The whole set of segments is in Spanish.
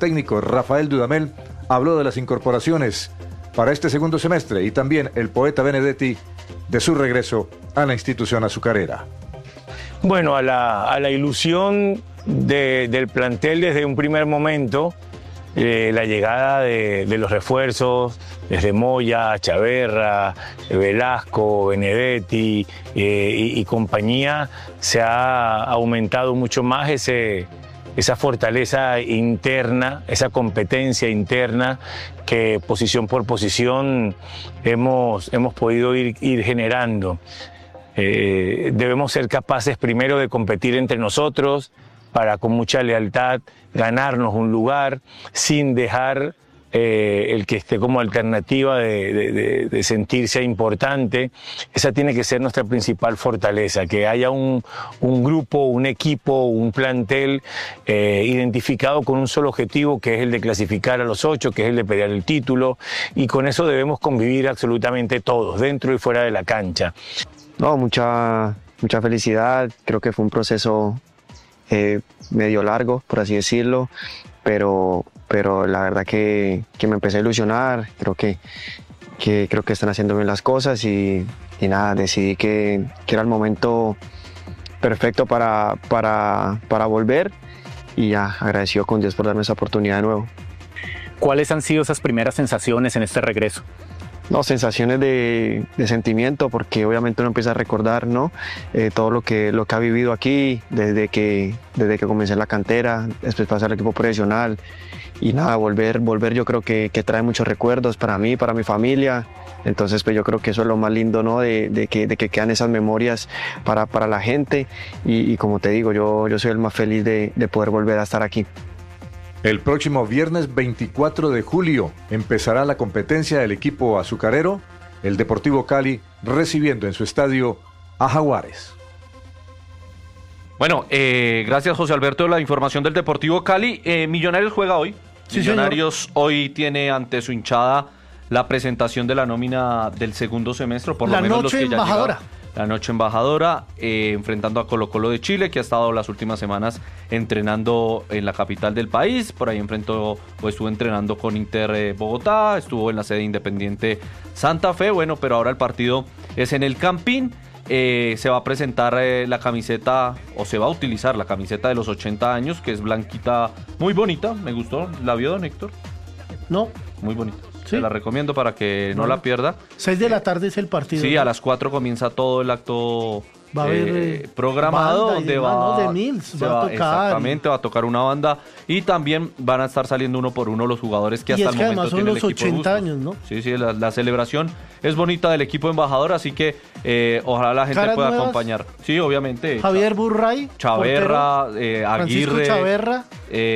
técnico Rafael Dudamel habló de las incorporaciones para este segundo semestre y también el poeta Benedetti de su regreso a la institución azucarera. Bueno, a la ilusión del plantel desde un primer momento, la llegada de los refuerzos, desde Moya, Chaverra, Velasco, Benedetti y compañía, se ha aumentado mucho más esa fortaleza interna, esa competencia interna que posición por posición hemos podido ir generando. Debemos ser capaces primero de competir entre nosotros para con mucha lealtad ganarnos un lugar sin dejar el que esté como alternativa de sentirse importante. Esa tiene que ser nuestra principal fortaleza, que haya un grupo, un equipo, un plantel identificado con un solo objetivo, que es el de clasificar a los 8, que es el de pelear el título, y con eso debemos convivir absolutamente todos, dentro y fuera de la cancha. No, mucha felicidad. Creo que fue un proceso medio largo, por así decirlo, pero la verdad que me empecé a ilusionar. Creo que están haciendo bien las cosas y nada, decidí que era el momento perfecto para volver, y ya agradecido con Dios por darme esa oportunidad de nuevo. ¿Cuáles han sido esas primeras sensaciones en este regreso? No, sensaciones de sentimiento, porque obviamente uno empieza a recordar, ¿no? Todo lo que ha vivido aquí desde que comencé en la cantera, después pasar al equipo profesional, y nada, volver yo creo que trae muchos recuerdos para mí, para mi familia. Entonces pues yo creo que eso es lo más lindo, ¿no? De que quedan esas memorias para la gente, y como te digo, yo soy el más feliz de poder volver a estar aquí. El próximo viernes 24 de julio empezará la competencia del equipo azucarero, el Deportivo Cali, recibiendo en su estadio a Jaguares. Bueno, gracias José Alberto, la información del Deportivo Cali. Millonarios juega hoy. Sí, Millonarios hoy tiene ante su hinchada la presentación de la nómina del segundo semestre, por lo menos los que ya llegaron. La noche embajadora, enfrentando a Colo-Colo de Chile, que ha estado las últimas semanas entrenando en la capital del país. Por ahí estuvo entrenando con Inter Bogotá, estuvo en la sede Independiente Santa Fe. Bueno, pero ahora el partido es en el Campín. Se va a presentar la camiseta, o se va a utilizar la camiseta de los 80 años, que es blanquita, muy bonita, me gustó. ¿La vio, don Héctor? No. Muy bonita. ¿Sí? Se la recomiendo para que no la pierda. 6 de la tarde es el partido. Sí, ¿no? a las 4 comienza todo el acto va a haber programado, donde va de Mills, va a tocar. Exactamente, va a tocar una banda, y también van a estar saliendo uno por uno los jugadores que hasta el momento tienen el equipo. Y es que además son los 80 años, ¿no? Sí, la celebración es bonita del equipo embajador, así que ojalá la gente pueda nuevas. Acompañar. Sí, obviamente. Javier Burray, Chaverra, Aguirre, Francisco Chaverra,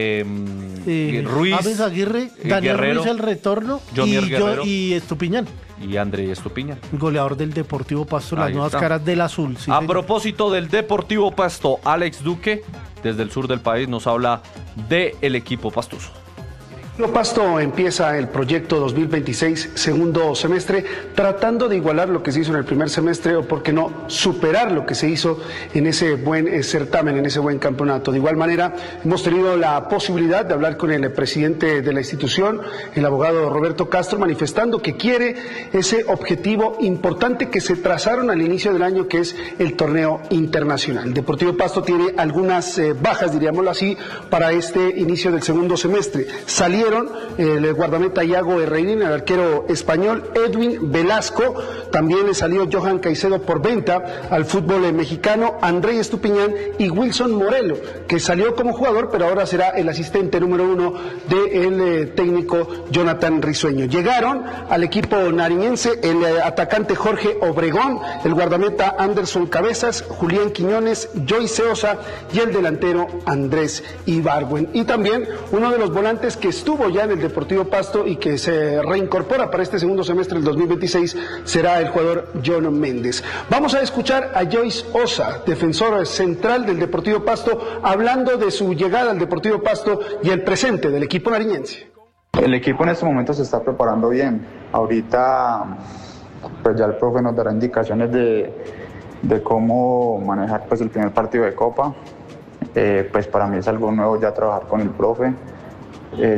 Ruiz, James Aguirre, Daniel Guerrero, Ruiz el retorno, y Estupiñán. Y André Estupiñán, goleador del Deportivo Pasto, las nuevas caras del azul. Sí, a señor. propósito del Deportivo Pasto, Alex Duque, desde el sur del país, nos habla del equipo pastuso. Pasto empieza el proyecto 2026, segundo semestre, tratando de igualar lo que se hizo en el primer semestre, o por qué no superar lo que se hizo en ese buen certamen, en ese buen campeonato. De igual manera, hemos tenido la posibilidad de hablar con el presidente de la institución, el abogado Roberto Castro, manifestando que quiere ese objetivo importante que se trazaron al inicio del año, que es el torneo internacional. El Deportivo Pasto tiene algunas bajas, diríamoslo así, para este inicio del segundo semestre. Salieron el guardameta Iago Herreyrín, el arquero español Edwin Velasco, también le salió Johan Caicedo por venta al fútbol mexicano, André Estupiñán y Wilson Morelo, que salió como jugador, pero ahora será el asistente número 1 del técnico Jonathan Risueño. Llegaron al equipo nariñense el atacante Jorge Obregón, el guardameta Anderson Cabezas, Julián Quiñones, Joyce Osa y el delantero Andrés Ibargüen. Y también uno de los volantes que estuvo ya en el Deportivo Pasto y que se reincorpora para este segundo semestre del 2026 será el jugador John Méndez. Vamos a escuchar a Joyce Osa, defensor central del Deportivo Pasto, hablando de su llegada al Deportivo Pasto y el presente del equipo nariñense. El equipo en este momento se está preparando bien. Ahorita pues ya el profe nos dará indicaciones de cómo manejar pues el primer partido de Copa. Pues para mí es algo nuevo ya trabajar con el profe.